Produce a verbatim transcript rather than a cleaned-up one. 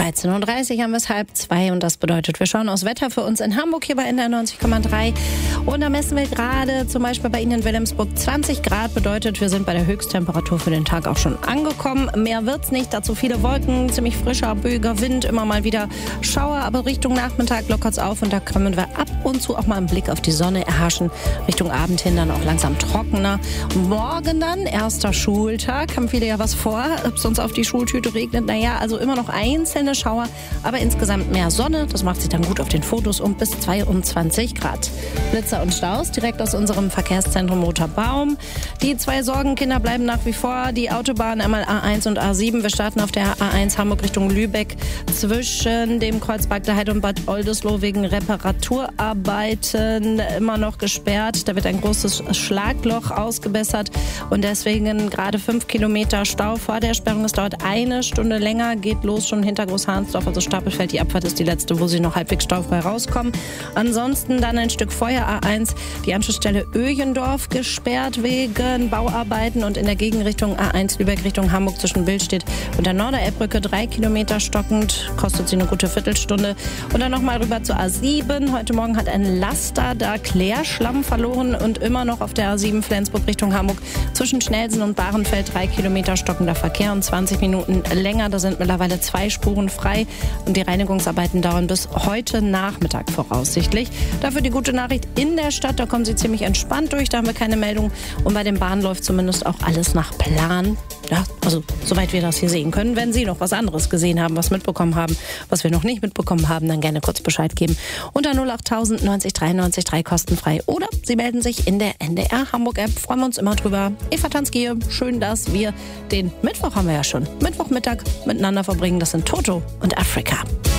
dreizehn Uhr dreißig haben wir es halb zwei und das bedeutet, wir schauen aufs Wetter für uns in Hamburg hier bei N D R neunzig Komma drei und da messen wir gerade zum Beispiel bei Ihnen in Wilhelmsburg zwanzig Grad, bedeutet, wir sind bei der Höchsttemperatur für den Tag auch schon angekommen. Mehr wird's nicht, dazu viele Wolken, ziemlich frischer, böiger Wind, immer mal wieder Schauer, aber Richtung Nachmittag lockert's auf und da können wir ab und zu auch mal einen Blick auf die Sonne erhaschen. Richtung Abend hin dann auch langsam trockener. Morgen dann, erster Schultag, haben viele ja was vor, ob es uns auf die Schultüte regnet, naja, also immer noch einzelne Schauer, aber insgesamt mehr Sonne. Das macht sich dann gut auf den Fotos um bis zweiundzwanzig Grad. Blitzer und Staus direkt aus unserem Verkehrszentrum Roter Baum. Die zwei Sorgenkinder bleiben nach wie vor. Die Autobahn einmal A eins und A sieben. Wir starten auf der A eins Hamburg Richtung Lübeck zwischen dem Kreuzberg der Heide und Bad Oldesloe wegen Reparaturarbeiten immer noch gesperrt. Da wird ein großes Schlagloch ausgebessert und deswegen gerade fünf Kilometer Stau vor der Sperrung. Es dauert eine Stunde länger, geht los schon hinter Großhahnsdorf, also Stapelfeld. Die Abfahrt ist die letzte, wo Sie noch halbwegs staufrei rauskommen. Ansonsten dann ein Stück vorher A eins, die Anschlussstelle Öjendorf gesperrt wegen Bauarbeiten und in der Gegenrichtung A eins Lübeck Richtung Hamburg zwischen Billstedt und der Norderelbbrücke drei Kilometer stockend, kostet Sie eine gute Viertelstunde. Und dann nochmal rüber zur A sieben. Heute Morgen hat ein Laster da Klärschlamm verloren und immer noch auf der A sieben Flensburg Richtung Hamburg zwischen Schnellsen und Bahrenfeld drei Kilometer stockender Verkehr und zwanzig Minuten länger. Da sind mittlerweile zwei Spuren frei und die Reinigungsarbeiten dauern bis heute Nachmittag voraussichtlich. Dafür die gute Nachricht in der Stadt, da kommen Sie ziemlich entspannt durch, da haben wir keine Meldung und bei den Bahnen läuft zumindest auch alles nach Plan. Ja, also soweit wir das hier sehen können. Wenn Sie noch was anderes gesehen haben, was mitbekommen haben, was wir noch nicht mitbekommen haben, dann gerne kurz Bescheid geben. Unter null acht tausend neunzig dreiundneunzig drei kostenfrei oder Sie melden sich in der N D R Hamburg App. Freuen wir uns immer drüber. Eva Tansky hier. Schön, dass wir den Mittwoch haben wir ja schon. Mittwochmittag miteinander verbringen. Das sind Toto und Afrika.